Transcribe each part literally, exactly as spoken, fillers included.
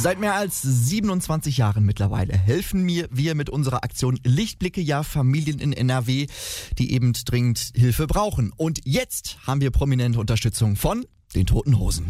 Seit mehr als siebenundzwanzig Jahren mittlerweile helfen mir wir mit unserer Aktion Lichtblicke ja Familien in N R W, die eben dringend Hilfe brauchen. Und jetzt haben wir prominente Unterstützung von den Toten Hosen.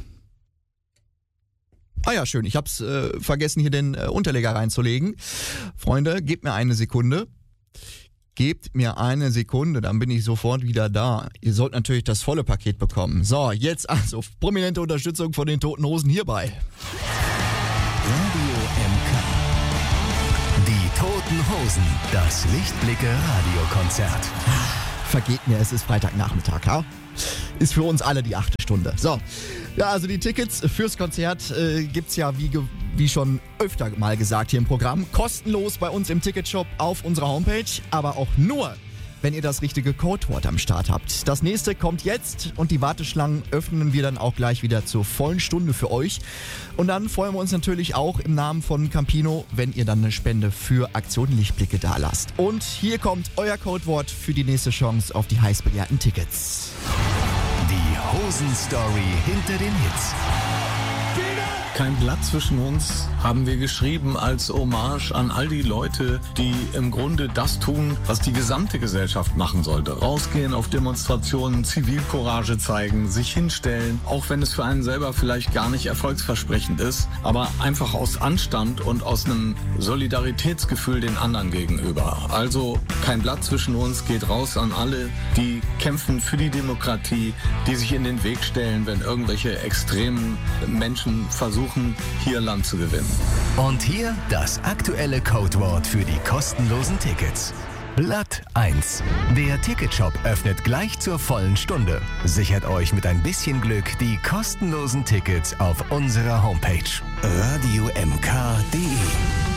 Ah ja, schön. Ich hab's äh, vergessen, hier den äh, Unterleger reinzulegen. Freunde, gebt mir eine Sekunde. Gebt mir eine Sekunde, dann bin ich sofort wieder da. Ihr sollt natürlich das volle Paket bekommen. So, jetzt also prominente Unterstützung von den Toten Hosen hierbei. Radio M K. Die Toten Hosen. Das Lichtblicke Radiokonzert. Vergeht mir, es ist Freitagnachmittag, ja? Ist für uns alle die achte Stunde. So, ja, also die Tickets fürs Konzert äh, gibt's ja wie, ge- wie schon öfter mal gesagt hier im Programm. Kostenlos bei uns im Ticketshop auf unserer Homepage, aber auch nur, wenn ihr das richtige Codewort am Start habt. Das nächste kommt jetzt und die Warteschlangen öffnen wir dann auch gleich wieder zur vollen Stunde für euch. Und dann freuen wir uns natürlich auch im Namen von Campino, wenn ihr dann eine Spende für Aktion Lichtblicke da lasst. Und hier kommt euer Codewort für die nächste Chance auf die heiß begehrten Tickets. Die Hosen-Story hinter den Hits. Kein Blatt zwischen uns haben wir geschrieben als Hommage an all die Leute, die im Grunde das tun, was die gesamte Gesellschaft machen sollte. Rausgehen auf Demonstrationen, Zivilcourage zeigen, sich hinstellen, auch wenn es für einen selber vielleicht gar nicht erfolgsversprechend ist, aber einfach aus Anstand und aus einem Solidaritätsgefühl den anderen gegenüber. Also kein Blatt zwischen uns geht raus an alle, die kämpfen für die Demokratie, die sich in den Weg stellen, wenn irgendwelche extremen Menschen versuchen, hier Land zu gewinnen. Und hier das aktuelle Codewort für die kostenlosen Tickets. Blatt eins. Der Ticketshop öffnet gleich zur vollen Stunde. Sichert euch mit ein bisschen Glück die kostenlosen Tickets auf unserer Homepage. Radio M K